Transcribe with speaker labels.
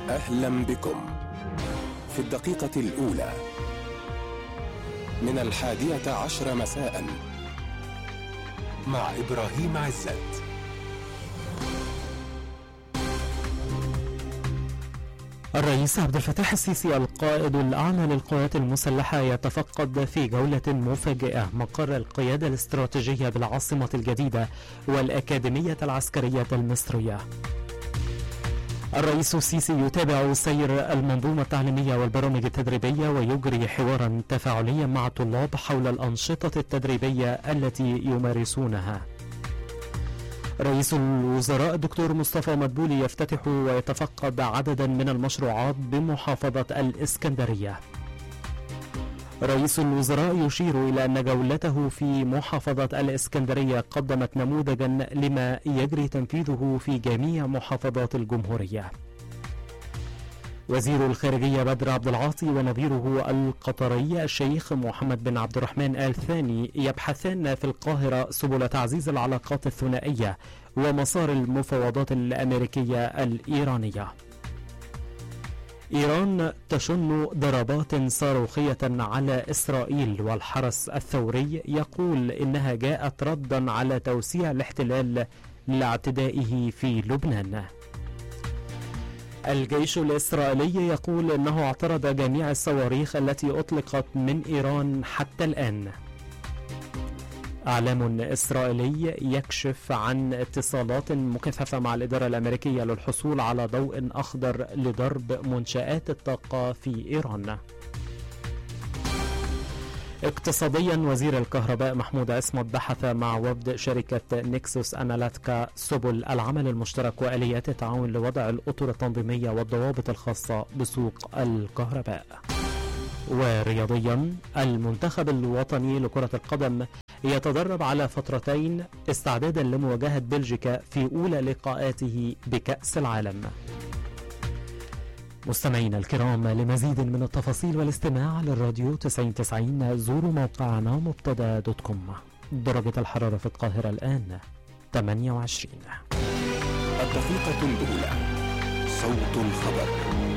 Speaker 1: أهلا بكم في الدقيقة الأولى من 11:10 مساء مع إبراهيم عزت.
Speaker 2: الرئيس عبد الفتاح السيسي القائد الأعلى للقوات المسلحة يتفقد في جولة مفاجئة مقر القيادة الاستراتيجية بالعاصمة الجديدة والأكاديمية العسكرية المصرية. الرئيس السيسي يتابع سير المنظومة التعليمية والبرامج التدريبية ويجري حوارا تفاعليا مع الطلاب حول الأنشطة التدريبية التي يمارسونها. رئيس الوزراء الدكتور مصطفى مدبولي يفتتح ويتفقد عددا من المشروعات بمحافظة الإسكندرية. رئيس الوزراء يشير إلى أن جولته في محافظة الإسكندرية قدمت نموذجا لما يجري تنفيذه في جميع محافظات الجمهورية. وزير الخارجية بدر عبد العاطي ونظيره القطري الشيخ محمد بن عبد الرحمن آل ثاني يبحثان في القاهرة سبل تعزيز العلاقات الثنائية ومسار المفاوضات الأمريكية الإيرانية. إيران تشن ضربات صاروخية على إسرائيل، والحرس الثوري يقول إنها جاءت ردا على توسيع الاحتلال لاعتدائه في لبنان. الجيش الإسرائيلي يقول إنه اعترض جميع الصواريخ التي أطلقت من إيران حتى الآن. إعلام إسرائيلي يكشف عن اتصالات مكثفة مع الإدارة الأمريكية للحصول على ضوء أخضر لضرب منشآت الطاقة في إيران. اقتصاديا، وزير الكهرباء محمود عصمت بحث مع وفد شركة نيكسوس أناليتيكا سبل العمل المشترك وآليات التعاون لوضع الأطر التنظيمية والضوابط الخاصة بسوق الكهرباء. ورياضيا، المنتخب الوطني لكرة القدم يتدرب على فترتين استعدادا لمواجهة بلجيكا في أولى لقاءاته بكأس العالم. مستمعينا الكرام، لمزيد من التفاصيل والاستماع للراديو 9090 زوروا موقعنا مبتدا.com. درجة الحرارة في القاهرة الآن 28.
Speaker 1: الدقيقة الأولى، صوت الخبر.